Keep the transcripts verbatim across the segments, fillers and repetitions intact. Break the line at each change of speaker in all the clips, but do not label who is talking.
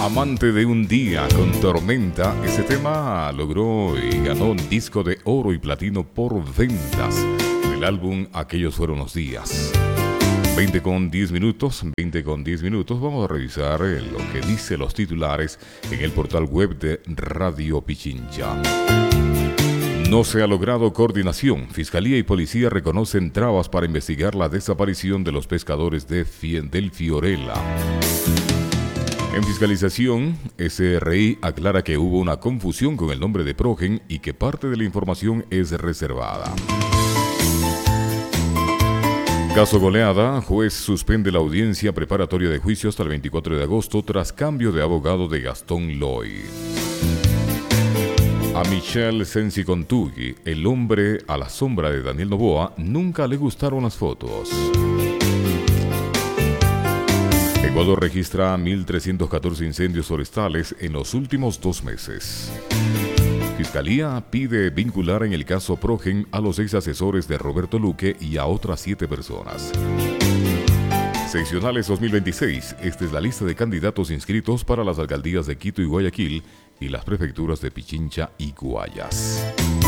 Amante de un día con tormenta. Ese tema logró y ganó un disco de oro y platino por ventas del álbum Aquellos fueron los días. veinte con diez minutos, veinte con diez minutos. Vamos a revisar lo que dice los titulares en el portal web de Radio Pichincha. No se ha logrado coordinación. Fiscalía y policía reconocen trabas para investigar la desaparición de los pescadores de Fie- del Fiorella. En fiscalización, S R I aclara que hubo una confusión con el nombre de Progen y que parte de la información es reservada. Caso goleada, juez suspende la audiencia preparatoria de juicio hasta el veinticuatro de agosto tras cambio de abogado de Gastón Loy. A Michelle Sensi Contugui, el hombre a la sombra de Daniel Noboa, nunca le gustaron las fotos. Ecuador registra mil trescientos catorce incendios forestales en los últimos dos meses. Fiscalía pide vincular en el caso Progen a los ex asesores de Roberto Luque y a otras siete personas. Seccionales dos mil veintiséis. Esta es la lista de candidatos inscritos para las alcaldías de Quito y Guayaquil y las prefecturas de Pichincha y Guayas.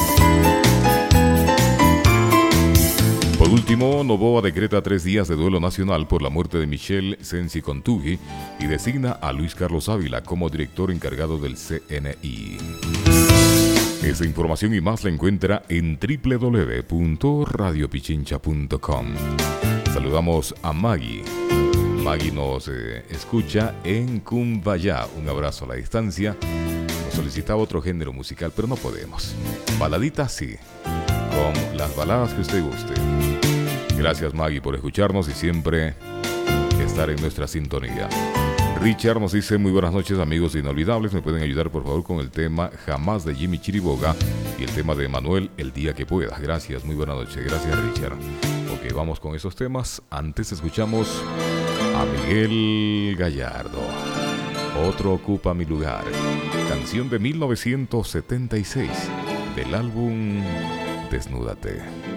Por último, Noboa decreta tres días de duelo nacional por la muerte de Michelle Sensi Contugui y designa a Luis Carlos Ávila como director encargado del C N I. Esa información y más la encuentra en doble u doble u doble u punto radio pichincha punto com. Saludamos a Maggie. Maggie nos eh, escucha en Cumbayá. Un abrazo a la distancia. Nos solicitaba otro género musical, pero no podemos. Baladita sí, con las baladas que usted guste. Gracias, Maggie, por escucharnos y siempre estar en nuestra sintonía. Richard nos dice: muy buenas noches, amigos inolvidables. ¿Me pueden ayudar, por favor, con el tema Jamás de Jimmy Chiriboga y el tema de Manuel, El día que puedas? Gracias, muy buenas noches. Gracias, Richard. Ok, vamos con esos temas. Antes escuchamos a Miguel Gallardo. Otro ocupa mi lugar. Canción de mil novecientos setenta y seis del álbum Desnúdate.